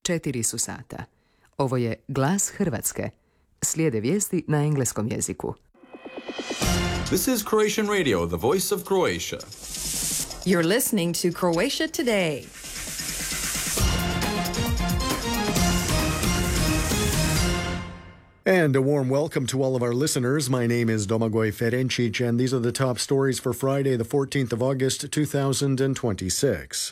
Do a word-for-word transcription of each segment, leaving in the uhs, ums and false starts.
četiri su sata. Ovo je Glas Hrvatske. Slijede vijesti na engleskom jeziku. This is Croatian Radio, the voice of Croatia. You're listening to Croatia Today. And a warm welcome to all of our listeners. My name is Domagoj Ferencic, and these are the top stories for Friday, the fourteenth of August, two thousand twenty-six.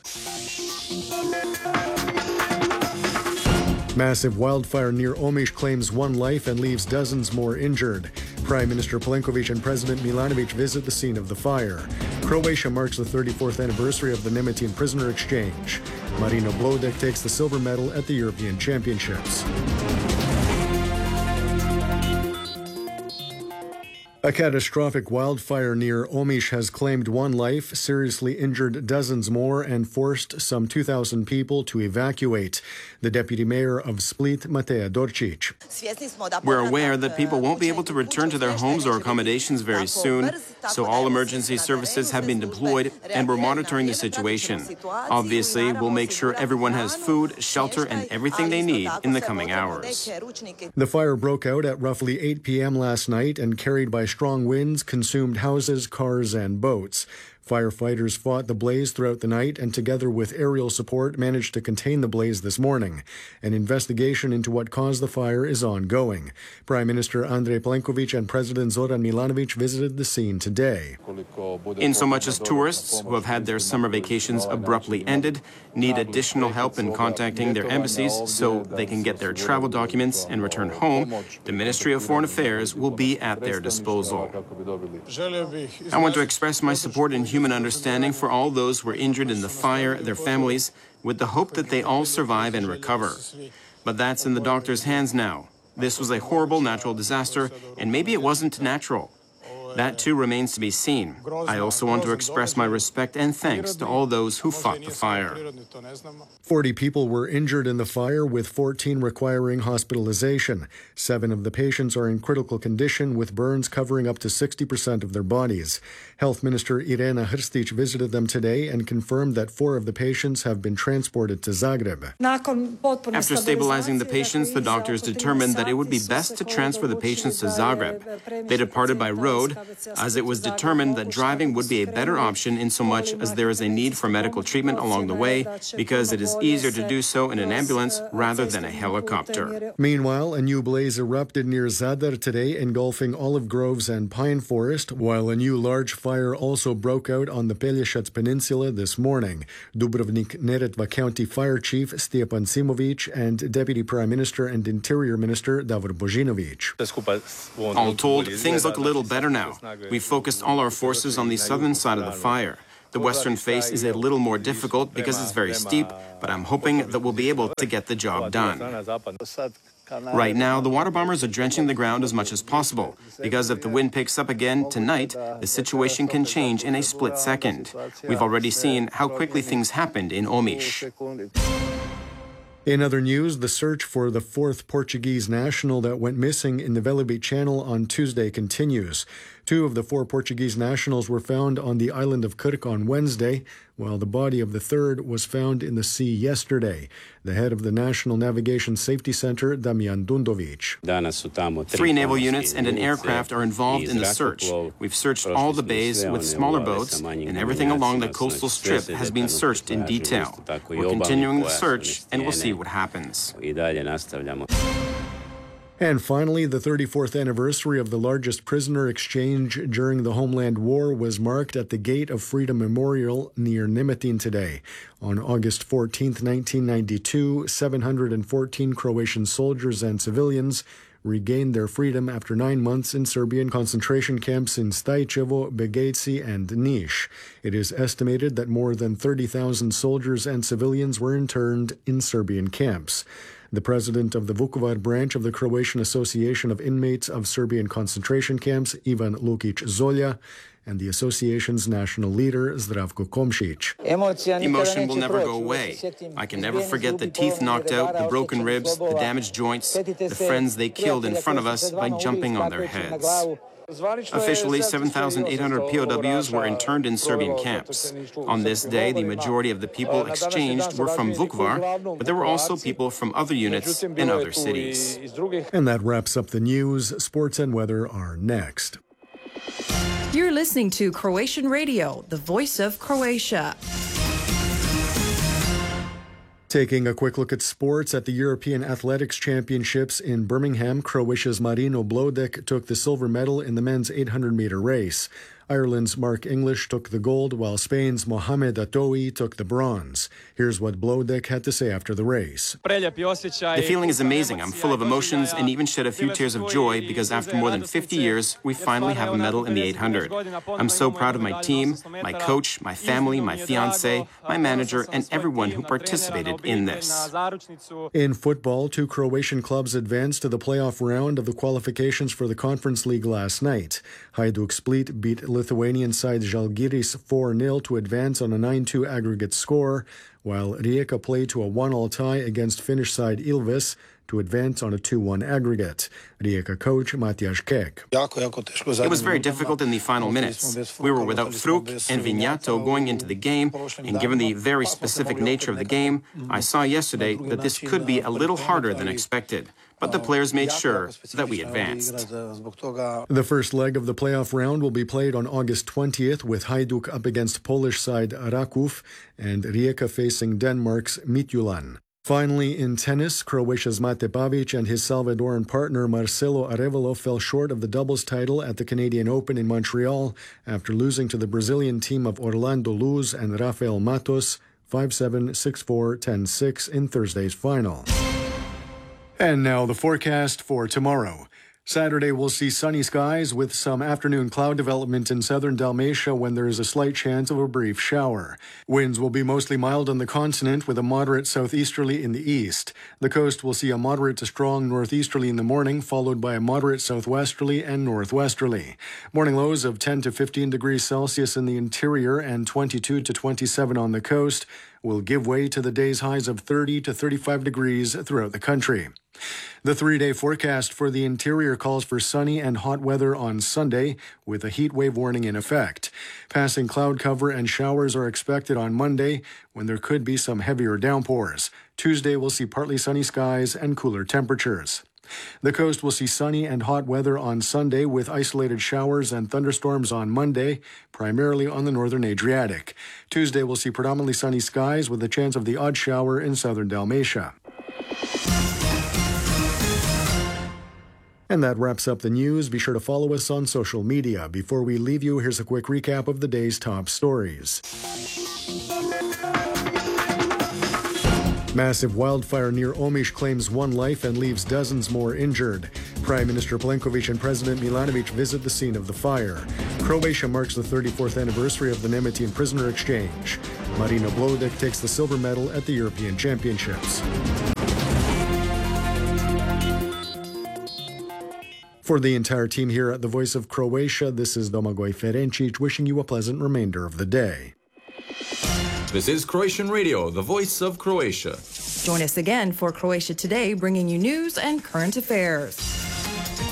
Massive wildfire near Omiš claims one life and leaves dozens more injured. Prime Minister Plenković and President Milanović visit the scene of the fire. Croatia marks the thirty-fourth anniversary of the Nemetin prisoner exchange. Marino Blodek takes the silver medal at the European Championships. A catastrophic wildfire near Omiš has claimed one life, seriously injured dozens more, and forced some two thousand people to evacuate. The deputy mayor of Split, Mateja Dorčić. We're aware that people won't be able to return to their homes or accommodations very soon, so all emergency services have been deployed, and we're monitoring the situation. Obviously, we'll make sure everyone has food, shelter, and everything they need in the coming hours. The fire broke out at roughly eight p.m. last night and, carried by strong winds, consumed houses, cars, and boats. Firefighters fought the blaze throughout the night and, together with aerial support, managed to contain the blaze this morning. An investigation into what caused the fire is ongoing. Prime Minister Andrej Plenković and President Zoran Milanović visited the scene today. Insomuch as tourists who have had their summer vacations abruptly ended need additional help in contacting their embassies so they can get their travel documents and return home, the Ministry of Foreign Affairs will be at their disposal. I want to express my support and human understanding for all those who were injured in the fire, their families, with the hope that they all survive and recover. But that's in the doctor's hands now. This was a horrible natural disaster, and maybe it wasn't natural. That too remains to be seen. I also want to express my respect and thanks to all those who fought the fire. Forty people were injured in the fire, with fourteen requiring hospitalization. Seven of the patients are in critical condition, with burns covering up to sixty percent of their bodies. Health Minister Irena Hrstić visited them today and confirmed that four of the patients have been transported to Zagreb. After stabilizing the patients, the doctors determined that it would be best to transfer the patients to Zagreb. They departed by road, as it was determined that driving would be a better option insomuch as there is a need for medical treatment along the way, because it is easier to do so in an ambulance rather than a helicopter. Meanwhile, a new blaze erupted near Zadar today, engulfing olive groves and pine forest, while a new large fire also broke out on the Pelješac Peninsula this morning. Dubrovnik-Neretva County Fire Chief Stjepan Simović and Deputy Prime Minister and Interior Minister Davor Božinović. All told, things look a little better now. We focused all our forces on the southern side of the fire. The western face is a little more difficult because it's very steep, but I'm hoping that we'll be able to get the job done. Right now, the water bombers are drenching the ground as much as possible, because if the wind picks up again tonight, the situation can change in a split second. We've already seen how quickly things happened in Omiš. In other news, the search for the fourth Portuguese national that went missing in the Velebit Channel on Tuesday continues. Two of the four Portuguese nationals were found on the island of Krk on Wednesday, while the body of the third was found in the sea yesterday. The head of the National Navigation Safety Center, Damian Dundović. Three naval units and an aircraft are involved in the search. We've searched all the bays with smaller boats, and everything along the coastal strip has been searched in detail. We're continuing the search, and we'll see what happens. And finally, the thirty-fourth anniversary of the largest prisoner exchange during the Homeland War was marked at the Gate of Freedom Memorial near Nemetin today. On August fourteenth, nineteen ninety-two, seven hundred fourteen Croatian soldiers and civilians regained their freedom after nine months in Serbian concentration camps in Stajčevo, Begejci, and Niš. It is estimated that more than thirty thousand soldiers and civilians were interned in Serbian camps. The president of the Vukovar branch of the Croatian Association of Inmates of Serbian Concentration Camps, Ivan Lukic Zolja, and the association's national leader, Zdravko Komšić. Emotion will never go away. I can never forget the teeth knocked out, the broken ribs, the damaged joints, the friends they killed in front of us by jumping on their heads. Officially, seven thousand eight hundred P O Ws were interned in Serbian camps. On this day, the majority of the people exchanged were from Vukovar, but there were also people from other units in other cities. And that wraps up the news. Sports and weather are next. You're listening to Croatian Radio, the voice of Croatia. Taking a quick look at sports, at the European Athletics Championships in Birmingham, Croatia's Marino Blodek took the silver medal in the men's eight hundred meter race. Ireland's Mark English took the gold, while Spain's Mohamed Atoui took the bronze. Here's what Blodek had to say after the race. The feeling is amazing. I'm full of emotions and even shed a few tears of joy because after more than fifty years, we finally have a medal in the eight hundred. I'm so proud of my team, my coach, my family, my fiancé, my manager, and everyone who participated in this. In football, two Croatian clubs advanced to the playoff round of the qualifications for the Conference League last night. Hajduk Split beat Lithuanian side Žalgiris four nil to advance on a nine two aggregate score, while Rijeka played to a one all tie against Finnish side Ilves to advance on a two one aggregate. Rijeka coach Matjaž Kek. It was very difficult in the final minutes. We were without Fruk and Vignato going into the game, and given the very specific nature of the game, I saw yesterday that this could be a little harder than expected. But the players made sure that we advanced. The first leg of the playoff round will be played on August twentieth, with Hajduk up against Polish side Rakov and Rijeka facing Denmark's Midtjylland. Finally, in tennis, Croatia's Mate Pavic and his Salvadoran partner Marcelo Arevalo fell short of the doubles title at the Canadian Open in Montreal after losing to the Brazilian team of Orlando Luz and Rafael Matos five seven, six four, ten six in Thursday's final. And now the forecast for tomorrow. Saturday will see sunny skies with some afternoon cloud development in southern Dalmatia when there is a slight chance of a brief shower. Winds will be mostly mild on the continent with a moderate southeasterly in the east. The coast will see a moderate to strong northeasterly in the morning, followed by a moderate southwesterly and northwesterly. Morning lows of ten to fifteen degrees Celsius in the interior and twenty-two to twenty-seven on the coast will give way to the day's highs of thirty to thirty-five degrees throughout the country. The three-day forecast for the interior calls for sunny and hot weather on Sunday, with a heat wave warning in effect. Passing cloud cover and showers are expected on Monday, when there could be some heavier downpours. Tuesday will see partly sunny skies and cooler temperatures. The coast will see sunny and hot weather on Sunday with isolated showers and thunderstorms on Monday, primarily on the northern Adriatic. Tuesday will see predominantly sunny skies with a chance of the odd shower in southern Dalmatia. And that wraps up the news. Be sure to follow us on social media. Before we leave you, here's a quick recap of the day's top stories. Massive wildfire near Omiš claims one life and leaves dozens more injured. Prime Minister Plenković and President Milanović visit the scene of the fire. Croatia marks the thirty-fourth anniversary of the Nemetin prisoner exchange. Marino Blodek takes the silver medal at the European Championships. For the entire team here at the Voice of Croatia, this is Domagoj Ferencic wishing you a pleasant remainder of the day. This is Croatian Radio, the voice of Croatia. Join us again for Croatia Today, bringing you news and current affairs.